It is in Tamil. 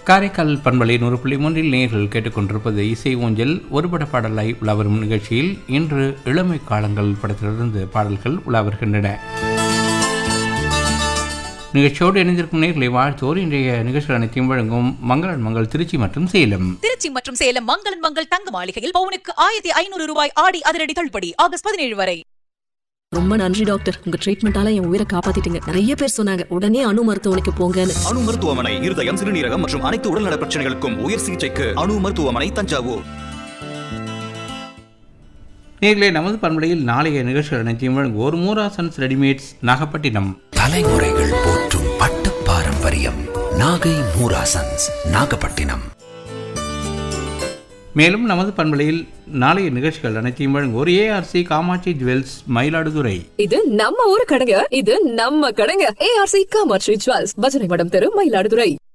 காரைக்கால் பண்பலை 100.3 நேயர்கள் கேட்டுக்கொண்டிருப்பது இசை ஊஞ்சல் ஒருபட பாடலாய் உலாவரும் நிகழ்ச்சியில் இன்று இளமை காலங்கள் படத்திலிருந்து பாடல்கள் உலாவருகின்றன. நிகழ்ச்சியோடு இணைந்திருக்கும் நேர்களை வாழ்த்தோர் இன்றைய நிகழ்ச்சிகள் அனைத்தையும் வழங்கும் மங்களன் மங்கள் திருச்சி மற்றும் சேலம். திருச்சி மற்றும் சேலம் மங்களன் மங்கள் தங்க மாளிகையில் பவுனுக்கு 1500 ரூபாய் ஆடி அதிரடி தள்ளுபடி ஆகஸ்ட் 17 வரை. ரொம்ப நன்றி டாக்டர், உங்க ட்ரீட்மெண்டால என் உயிரை காப்பாத்திட்டீங்க. நிறைய பேர் சொன்னாங்க உடனே அணு மருத்துவமனைக்கு போங்கன்னு. அணு மருத்துவமனை இருதயம், சிறுநீரகம் மற்றும் அனைத்து உடல்நல பிரச்சனைகளுக்கும் உயர் சிகிச்சைக்கு அணு மருத்துவமனை, தஞ்சாவூர். நேர்களே, நமது பண்பலையில் நாளைய நிகழ்ச்சிகள் அனைத்தையும் வழங்குவோர் மூராசன்ஸ் ரெடிமேட்ஸ் நாகப்பட்டினம். தலைமுறைகள் போற்றும் பட்டு பாரம்பரியம் நாகை மூராசன்ஸ் நாகப்பட்டினம். மேலும் நமது பண்பலையில் நாளைய நிகழ்ச்சிகள் அனைத்தையும் வழங்குவோர் ஏஆர்சி காமாட்சி ஜுவல்ஸ் மயிலாடுதுறை. இது நம்ம ஊரு கடைங்க, இது நம்ம கடைங்க. ஏஆர்சி காமாட்சி ஜுவல்ஸ், பஜனை மடம் தெரு, மயிலாடுதுறை.